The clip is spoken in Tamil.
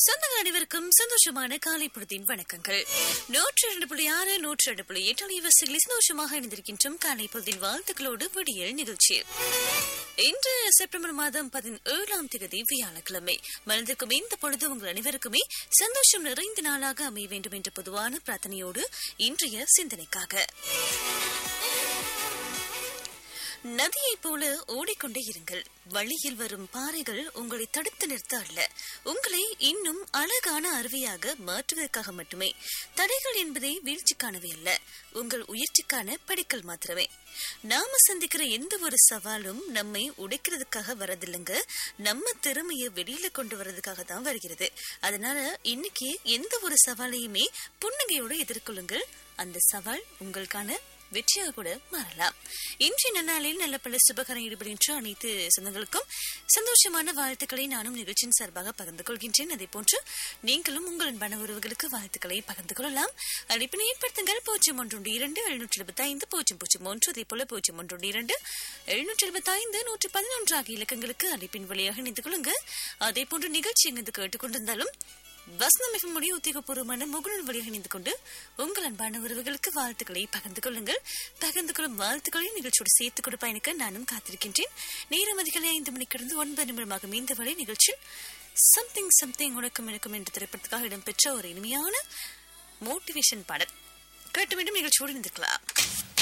சொந்தங்கள் அனைவருக்கும் சந்தோஷமான காலை பொழுதின் வணக்கங்கள். 102.6 102.8 அலைவரிசைகளில் சந்தோஷமாக இணைந்திருக்கின்றோம். காலை பொழுதின் வாழ்த்துக்களோடு விடியல் நிகழ்ச்சி. இன்று செப்டம்பர் மாதம் 17ஆம் தேதி வியாழக்கிழமை. மனதிற்கும் இந்த பொழுது உங்கள் அனைவருக்குமே சந்தோஷம் நிறைந்த நாளாக அமைய வேண்டும் என்ற பொதுவான பிரார்த்தனையோடு இன்றைய சிந்தனைக்காக நதியைப் போல ஓடிக்கொண்டே இருங்கள். வழியில் வரும் பாறைகள் உங்களை தடுத்து நிறுத்த அல்ல, உங்களை இன்னும் அழகான அருவியாக மாற்றுவதற்காக மட்டுமே. தடைகள் என்பதை வீழ்ச்சிக்கானவை அல்ல, உங்கள் உயர்ச்சிக்கான படிக்கல் மாத்திரமே. நாம சந்திக்கிற எந்த ஒரு சவாலும் நம்மை உடைக்கிறதுக்காக வரதில்லைங்க, நம்ம திறமையை வெளியில கொண்டு வர்றதுக்காக தான் வருகிறது. அதனால இன்னைக்கு எந்த ஒரு சவாலையுமே புன்னகையோடு எதிர்கொள்ளுங்கள். அந்த சவால் உங்களுக்கான வெற்றியாக கூட மாறலாம். இன்றைய நன்னாளில் நல்ல பல சுபகாரம் ஈடுபடுகின்ற அனைத்து சொந்தங்களுக்கும் சந்தோஷமான வாழ்த்துக்களை நானும் நிகழ்ச்சியின் சார்பாக பகிர்ந்து கொள்கின்றேன். அதே போன்று நீங்களும் உங்கள் அன்பான உறவுகளுக்கு வாழ்த்துக்களை பகிர்ந்து கொள்ளலாம். அழைப்பினை ஏற்படுத்துங்கள் 012-775-003. அதே போல 012-775-111 ஆகிய இலக்கங்களுக்கு அழைப்பின் வழியாக இணைந்து கொள்ளுங்க. அதே போன்று நிகழ்ச்சி எங்கு கேட்டுக்கொண்டிருந்தாலும் வசனம் மிகமுடிய உத்தியோகபூர்வமான முகநூல் வழியாக இணைந்து கொண்டு உங்கள் அன்பான உறவுகளுக்கு வாழ்த்துக்களை பகிர்ந்து கொள்ளுங்கள். பகிர்ந்து கொள்ளும் வாழ்த்துக்களை நிகழ்ச்சியோடு சேர்த்துக் கொண்டு பயணிக்க நானும் காத்திருக்கின்றேன். நேரம் அதிகாலை 5 மணி கடந்து 9 நிமிடமாகும் இந்த வரை நிகழ்ச்சியில் சம்திங் உனக்கும் எனக்கும் என்ற திரைப்படத்துக்காக இடம்பெற்ற ஒரு இனிமையான மோட்டிவேஷன் பாடல் கேட்டு மீண்டும் நிகழ்ச்சியோடு இணைந்திருக்கலாம்.